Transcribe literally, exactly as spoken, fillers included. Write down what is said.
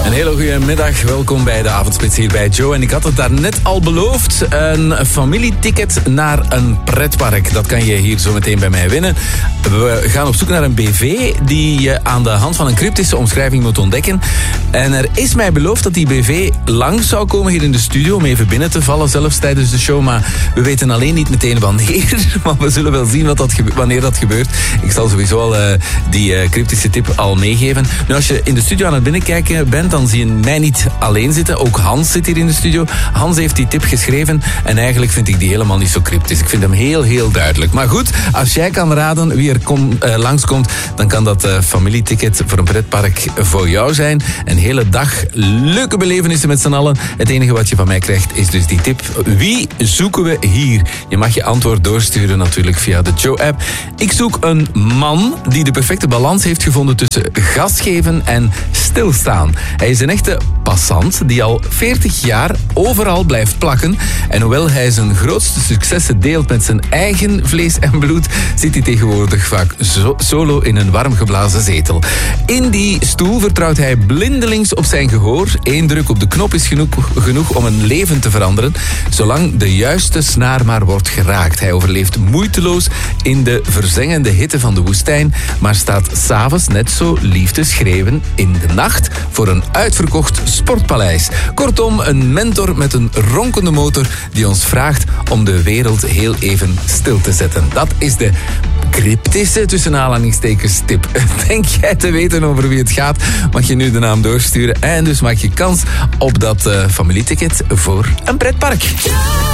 Een hele goede middag, welkom bij de Avondspits hier bij Joe. En ik had het daar net al beloofd, een familieticket naar een pretpark. Dat kan je hier zo meteen bij mij winnen. We gaan op zoek naar een B V die je aan de hand van een cryptische omschrijving moet ontdekken. En er is mij beloofd dat die B V langs zou komen hier in de studio om even binnen te vallen, zelfs tijdens de show. Maar we weten alleen niet meteen wanneer. Maar we zullen wel zien wat dat gebe- wanneer dat gebeurt. Ik zal sowieso al uh, die uh, cryptische tip al meegeven. Nu, als je in de studio aan het binnenkijken bent, dan zie je mij niet alleen zitten. Ook Hans zit hier in de studio. Hans heeft die tip geschreven en eigenlijk vind ik die helemaal niet zo cryptisch. Ik vind hem heel, heel duidelijk. Maar goed, als jij kan raden wie er kom, uh, langskomt, dan kan dat uh, familieticket voor een pretpark voor jou zijn. Een hele dag leuke belevenissen met z'n allen. Het enige wat je van mij krijgt is dus die tip. Wie zoeken we hier? Je mag je antwoord doorsturen natuurlijk via de Joe-app. Ik zoek een man die de perfecte balans heeft gevonden tussen gas geven en stilstaan. Hij is een echte passant die al veertig jaar overal blijft plakken. En hoewel hij zijn grootste successen deelt met zijn eigen vlees en bloed, zit hij tegenwoordig vaak zo- solo in een warm geblazen zetel. In die stoel vertrouwt hij blindelings op zijn gehoor. Eén druk op de knop is genoeg, genoeg om een leven te veranderen, zolang de juiste snaar maar wordt geraakt. Hij overleeft moeiteloos in de verzengende hitte van de woestijn, maar staat 's avonds net zo lief te schreeuwen in de nacht voor een uitverkocht sportpaleis. Kortom, een mentor met een ronkende motor die ons vraagt om de wereld heel even stil te zetten. Dat is de cryptische, tussen aanhalingstekens, tip. Denk jij te weten over wie het gaat, mag je nu de naam doorsturen en dus maak je kans op dat uh, familieticket voor een pretpark.